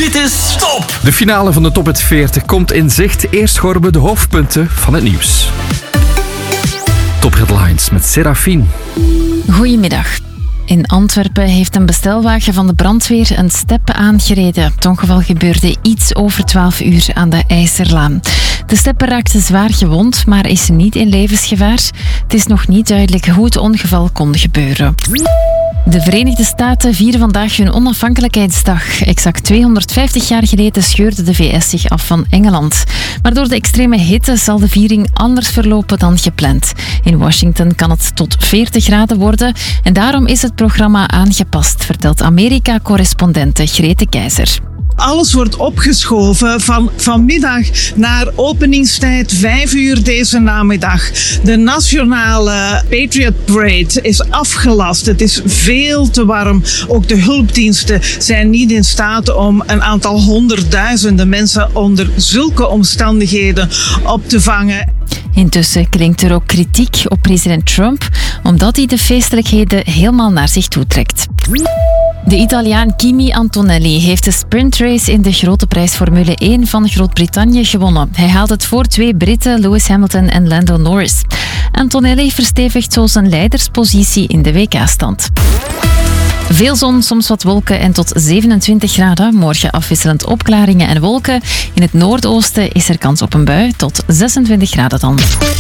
Dit is Top! De finale van de Top het 40 komt in zicht. Eerst horen we de hoofdpunten van het nieuws. Top Headlines met Serafine. Goedemiddag. In Antwerpen heeft een bestelwagen van de brandweer een step aangereden. Het ongeval gebeurde iets over 12 uur aan de IJzerlaan. De stepper raakte zwaar gewond, maar is niet in levensgevaar. Het is nog niet duidelijk hoe het ongeval kon gebeuren. De Verenigde Staten vieren vandaag hun onafhankelijkheidsdag. Exact 250 jaar geleden scheurde de VS zich af van Engeland. Maar door de extreme hitte zal de viering anders verlopen dan gepland. In Washington kan het tot 40 graden worden en daarom is het programma aangepast, vertelt Amerika-correspondente Grete Keizer. Alles wordt opgeschoven van vanmiddag naar openingstijd 5 uur deze namiddag. De nationale Patriot Parade is afgelast. Het is veel te warm. Ook de hulpdiensten zijn niet in staat om een aantal honderdduizenden mensen onder zulke omstandigheden op te vangen. Intussen klinkt er ook kritiek op president Trump, omdat hij de feestelijkheden helemaal naar zich toe trekt. De Italiaan Kimi Antonelli heeft de sprintrace in de grote prijs Formule 1 van Groot-Brittannië gewonnen. Hij haalt het voor 2 Britten, Lewis Hamilton en Lando Norris. Antonelli verstevigt zo zijn leiderspositie in de WK-stand. Veel zon, soms wat wolken en tot 27 graden. Morgen afwisselend opklaringen en wolken. In het noordoosten is er kans op een bui, tot 26 graden dan.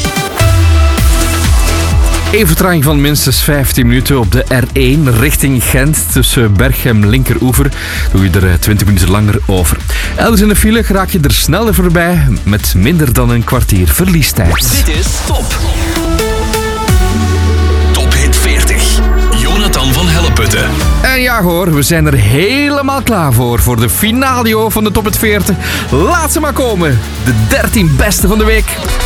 Een vertraging van minstens 15 minuten op de R1 richting Gent. Tussen Berchem linkeroever doe je er 20 minuten langer over. Elders in de file raak je er sneller voorbij met minder dan een kwartier verliestijd. Dit is Top! Top Hit 40. Jonathan van Helleputte. En ja hoor, we zijn er helemaal klaar voor de finale van de Top het 40. Laat ze maar komen. De 13 beste van de week.